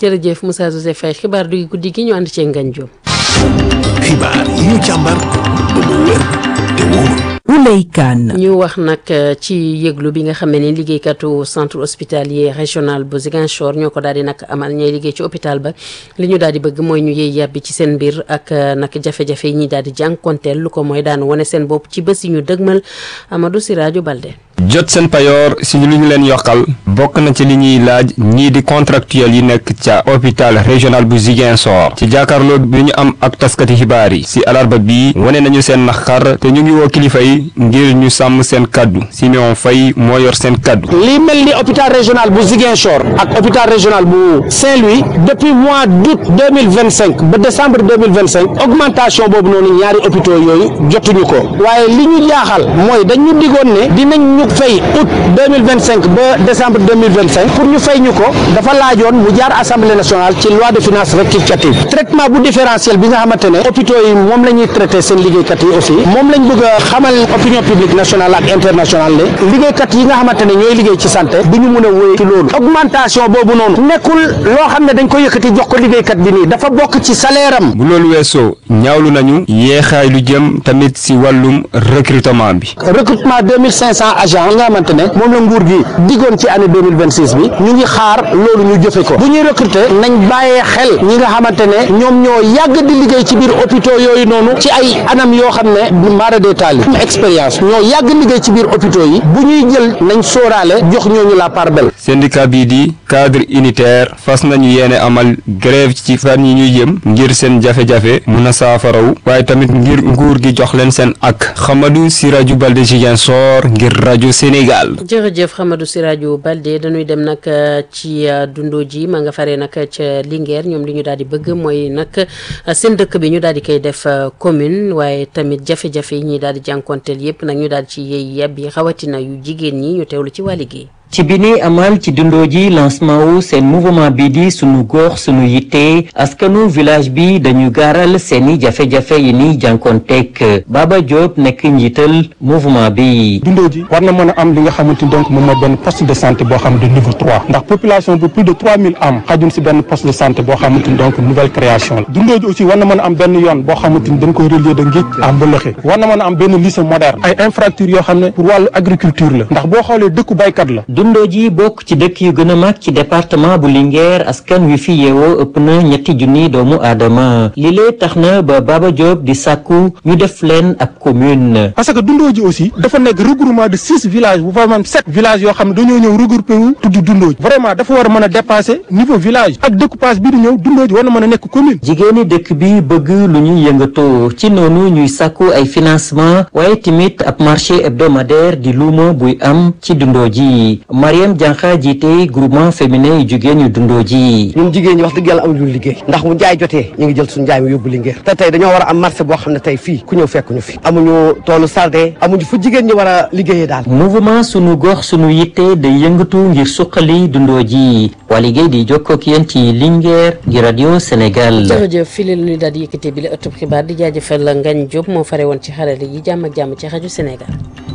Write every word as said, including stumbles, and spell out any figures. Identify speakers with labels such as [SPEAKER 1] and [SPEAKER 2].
[SPEAKER 1] jërëjëf Moussa Joseph Faye xibaar du guddi gi ñu ànd cee Ngagne Diop.
[SPEAKER 2] xibaar yi ñu càmbar ba mu wér te wóor.
[SPEAKER 3] Ouleye Kane.
[SPEAKER 1] ñu wax nag ci yëglu bi nga xam ne liggéeykatu centre hospitalier régional bu Ziguinchor ñoo ko daal di nag amal ñooy liggéey ci hôpital ba li ñu daal di bëgg mooy ñu yëy yàbbi ci seen mbir ak nag jafe-jafe yi ñuy daal di jànkonteel lu ko mooy daan wane seen bopp ci bés yi ñu dëgmal Amadou Siradio Balde.
[SPEAKER 4] jot seen payoor si lu ñu leen yokkal bokk na ci li ñuy laaj ñii di contractuel yi nekk ca hôpital régional bu Ziguinchor ci jàkkaarloo bi ñu am ak taskati xibaar yi si alarba bii wane nañu seen naqar te ñu ngi woo kilifa yi ngir ñu sàmm seen kaddu Siméon Faye moo yor seen kaddu.
[SPEAKER 5] li mel ni hôpital régional bu Ziguinchor ak hôpital régional bu Saint-Louis depuis mois d'août deux mille vingt cinq ba décembre deux mille vingt cinq augmentation boobu noonu ñaari hôpitaux yooyu jotuñu ko waaye li ñu jaaxal mooy dañu digoon ne dinañ ñu fay août deux mille vingt cinq ba décembre deux mille vingt cinq pour ñu fay ñu ko dafa laajoon mu jaar assemblée nationale ci loi de finances rectificative traitement bu différentiel bi nga xamante ne hôpitaux yi moom la ñuy traité seen liggéeykat yi aussi moom lañ bëgg a xamal opinion publique nationale ak internationale ne liggéeykat yi nga xamante ne ñooy liggéey ci santé du ñu mun a wéy ci loolu augmentation boobu noonu nekkul loo xam ne dañ ko yëkkati jox ko liggéeykat bi nii dafa bokk ci salaire am.
[SPEAKER 4] bu loolu weesoo ñaawlu nañu yeexaay lu jëm tamit si wàllum recrutement bi.
[SPEAKER 5] recrutement deux mille cinq cents agents nga xamante ne moom la nguur gi diggoon ci année deux mille vingt six bi ñu ngi xaar loolu ñu jëfe ko bu ñuy recruter nañ bàyyee xel ñi nga xamante ne ñoom ñoo yàgg di liggéey ci biir hôpitaux yooyu noonu ci ay anam yoo xam ne mara détail expérience ñoo yàgg liggéey ci biir hôpitaux yi bu ñuy jël nañ sóoraale jox ñooñu la part belle.
[SPEAKER 4] syndicat bii di cadre unitaire fas nañu yéene amal grève ci fan yi ñuy jëm ngir seen jafe-jafe mun a saafaraw waaye tamit ngir nguur gi jox leen seen ak Hamadou Siradio Balde Ziguinchor ngir rajo Sénégal.
[SPEAKER 1] jërëjëf Hamadou Siradio Balde dañuy dem nag ci dundoo ji ma nga faree nag ca Linguère ñoom li ñu daal di bëgg mooy nag seen dëkk bi ñu daal di koy def commune waaye tamit jafe-jafe yi ñuy daal di jànkonteel yépp nag ñu daal di ci yey yeb yi xawatina yu jigéen ñi ñu teewlu ci waa liggéey.
[SPEAKER 3] ci bi ni amal ci dundoo ji lancement wu seen mouvement bi di sunu gox sunu yitte askanu village bi dañu gaaral seeni jafe-jafe yi ni jànkoonteeg Baba Diop nekk njiital mouvement bi.
[SPEAKER 6] dundoo ji war na mën a am li nga xamante ni donc moom mooy benn poste de santé boo xam ne de niveau trois ndax population bu plus de trois mille am xajun si benn poste de santé boo xamante ni donc nouvelle création la. dundoo ji aussi war na mën a am benn yoon boo xamante ni dañ koy relier de Ngidj à Mboloxe war na mën a am benn lycée moderne ay infrastructures yoo xam ne pour wàllu agriculture la ndax boo xoolee dëkku baykat la.
[SPEAKER 3] dundoo ji bokk ci dëkk yu gën a mag ci département bu Linguère askan wi fi yeewoo ëpp na ñetti junni doomu aadama li lee tax na ba Baba Diop di sàkku ñu def leen ab commune.
[SPEAKER 6] parce que dundoo ji aussi dafa nekk regroupement de six villages bu fa man sept villages yoo xam ne dañoo ñëw regroupé wu tudd dundoo ji vraiment dafa war a mën a dépasser niveau village ak découpage bi di ñëw dundoo ji war na mën a nekk commune.
[SPEAKER 3] jigéeni dëkk bi bëgg lu ñuy yëngatoo ci noonu ñuy sàkku ay financement waaye tamit ab marché hebdomadaire di luuma buy am ci dundoo ji. Mariam Diankha jiite groupement féminin yu jigéen yu dundoo ji.
[SPEAKER 7] ñun jigéen ñi wax dëgg yàlla amuñu liggéey ndax bu njaay jotee ñu ngi jël suñu njaay mi yóbbu Linguère te tey dañoo war a am marché boo xam ne tey fii ku ñëw fekk ñu fi amuñu toolu sarde amuñu fu jigéen ñi war a liggéeyee daal.
[SPEAKER 3] mouvement sunu gox sunu yitte day yëngatu ngir suqali dundoo ji waa liggéey di jokkoo ak yéen ci Linguère gi radio Sénégal.
[SPEAKER 1] jërëjëf fii la ñuy daal di yëkkatee bi la ëttub xibaar di jaajëfal Ngagne Diop moo fare woon ci xarale yi jàmm ak jàmm ci rajo Sénégal.